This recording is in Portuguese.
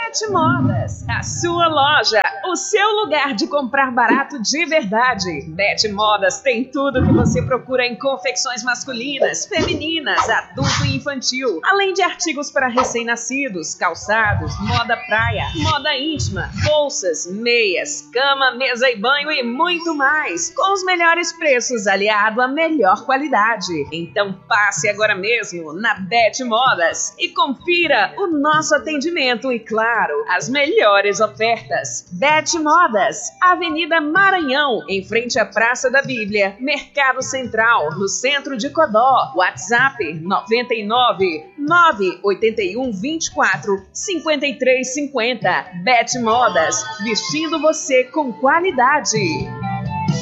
Bet Modas, a sua loja, o seu lugar de comprar barato de verdade. Bet Modas tem tudo que você procura em confecções masculinas, femininas, adulto e infantil, além de artigos para recém-nascidos, calçados, moda praia, moda íntima, bolsas, meias, cama, mesa e banho e muito mais, com os melhores preços aliado à melhor qualidade. Então passe agora mesmo na Bet Modas e confira o nosso atendimento e, claro, as melhores ofertas. Bet Modas, Avenida Maranhão, em frente à Praça da Bíblia, Mercado Central, no centro de Codó. WhatsApp 99 981 24 53 50. Bet Modas, vestindo você com qualidade.